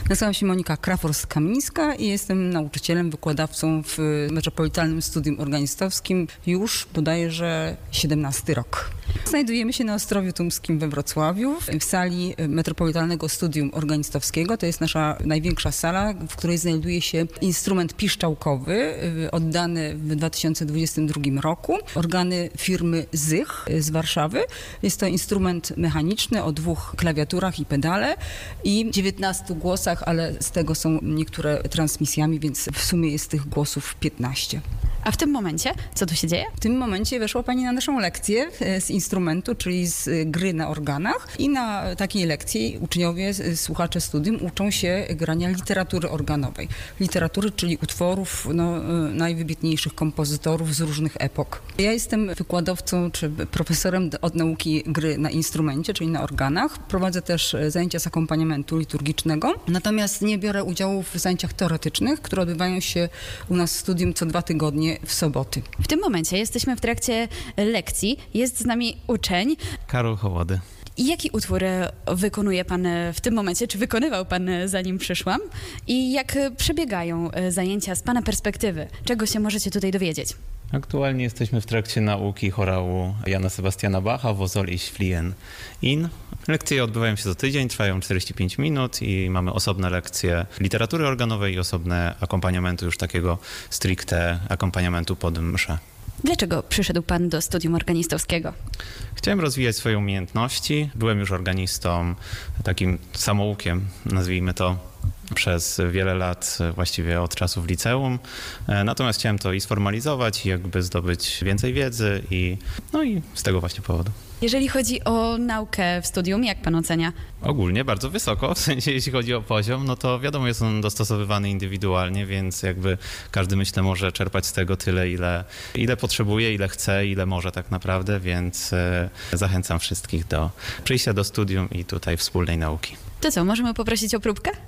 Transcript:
Nazywam się Monika Krafors-Kamińska i jestem nauczycielem, wykładowcą w Metropolitalnym Studium Organistowskim już bodajże 17 rok. Znajdujemy się na Ostrowiu Tumskim we Wrocławiu, w sali Metropolitalnego Studium Organistowskiego. To jest nasza największa sala, w której znajduje się instrument piszczałkowy, oddany w 2022 roku. Organy firmy Zych z Warszawy. Jest to instrument mechaniczny o 2 klawiaturach i pedale i 19 głosach, ale z tego są niektóre transmisjami, więc w sumie jest tych głosów 15. A w tym momencie, co tu się dzieje? W tym momencie weszła Pani na naszą lekcję z instrumentu, czyli z gry na organach i na takiej lekcji uczniowie, słuchacze studium uczą się grania literatury organowej. Literatury, czyli utworów najwybitniejszych kompozytorów z różnych epok. Ja jestem wykładowcą czy profesorem od nauki gry na instrumencie, czyli na organach. Prowadzę też zajęcia z akompaniamentu liturgicznego, natomiast nie biorę udziału w zajęciach teoretycznych, które odbywają się u nas w studium co 2 tygodnie w soboty. W tym momencie jesteśmy w trakcie lekcji. Jest z nami uczeń. Karol Hołody. I jaki utwór wykonuje pan w tym momencie? Czy wykonywał pan, zanim przyszłam? I jak przebiegają zajęcia z pana perspektywy? Czego się możecie tutaj dowiedzieć? Aktualnie jesteśmy w trakcie nauki chorału Jana Sebastiana Bacha, Wo soll ich fliehen in. Lekcje odbywają się co tydzień, trwają 45 minut i mamy osobne lekcje literatury organowej i osobne akompaniamentu, już takiego stricte akompaniamentu pod mszę. Dlaczego przyszedł pan do studium organistowskiego? Chciałem rozwijać swoje umiejętności. Byłem już organistą, takim samoukiem, nazwijmy to, przez wiele lat, właściwie od czasów liceum. Natomiast chciałem to i sformalizować, i jakby zdobyć więcej wiedzy i z tego właśnie powodu. Jeżeli chodzi o naukę w studium, jak pan ocenia? Ogólnie bardzo wysoko, w sensie jeśli chodzi o poziom, no to wiadomo, jest on dostosowywany indywidualnie, więc jakby każdy, myślę, może czerpać z tego tyle, ile potrzebuje, ile chce, ile może tak naprawdę, więc zachęcam wszystkich do przyjścia do studium i tutaj wspólnej nauki. To co, możemy poprosić o próbkę?